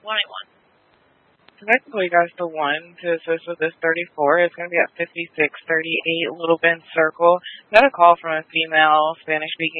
Technically, guys, the one to assist with this 34 is going to be at 5638 Little Bend Circle. Got a call from a female Spanish-speaking